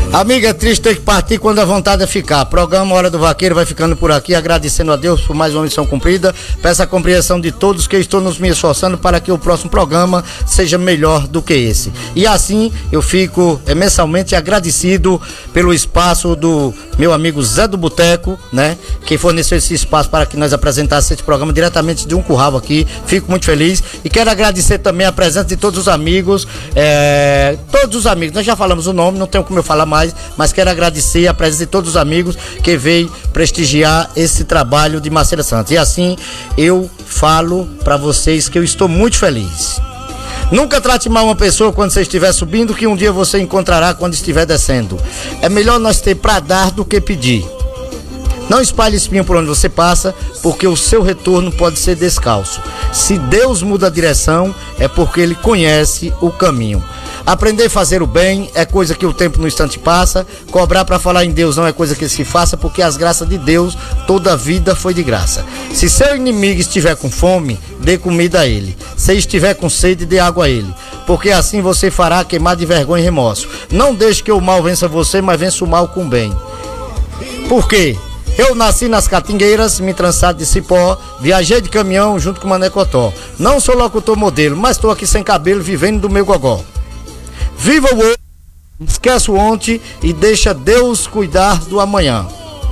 Amiga, é triste ter que partir quando a vontade é ficar. Programa Hora do Vaqueiro vai ficando por aqui, agradecendo a Deus por mais uma missão cumprida. Peço a compreensão de todos que estou nos me esforçando para que o próximo programa seja melhor do que esse. E assim eu fico mensalmente agradecido pelo espaço do meu amigo Zé do Boteco, né? Que forneceu esse espaço para que nós apresentássemos esse programa diretamente de um curral aqui. Fico muito feliz e quero agradecer também a presença de todos os amigos, nós já falamos o nome, não tenho como eu falar mais, mas quero agradecer a presença de todos os amigos que veio prestigiar esse trabalho de Maceiras Santos. E assim eu falo para vocês que eu estou muito feliz. Nunca trate mal uma pessoa quando você estiver subindo, que um dia você encontrará quando estiver descendo. É melhor nós ter para dar do que pedir. Não espalhe espinho por onde você passa, porque o seu retorno pode ser descalço. Se Deus muda a direção, é porque Ele conhece o caminho. Aprender a fazer o bem é coisa que o tempo no instante passa. Cobrar para falar em Deus não é coisa que se faça, porque as graças de Deus, toda a vida foi de graça. Se seu inimigo estiver com fome, dê comida a ele. Se estiver com sede, dê água a ele, porque assim você fará queimar de vergonha e remorso. Não deixe que o mal vença você, mas vença o mal com o bem. Por quê? Eu nasci nas Catingueiras, me trançado de cipó, viajei de caminhão junto com o Mané Cotó. Não sou locutor modelo, mas estou aqui sem cabelo, vivendo do meu gogó. Viva o hoje, esquece o ontem e deixa Deus cuidar do amanhã.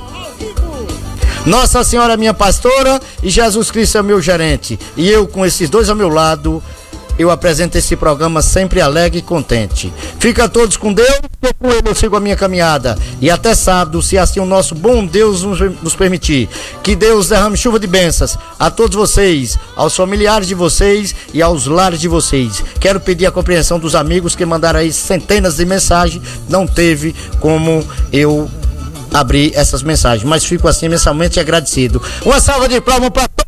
Nossa Senhora é minha pastora e Jesus Cristo é meu gerente. E eu, com esses dois ao meu lado, eu apresento esse programa sempre alegre e contente. Fica todos com Deus, e com Ele eu sigo a minha caminhada. E até sábado, se assim o nosso bom Deus nos permitir. Que Deus derrame chuva de bênçãos a todos vocês, aos familiares de vocês e aos lares de vocês. Quero pedir a compreensão dos amigos que mandaram aí centenas de mensagens. Não teve como eu abrir essas mensagens, mas fico assim mensalmente agradecido. Uma salva de palmas para todos.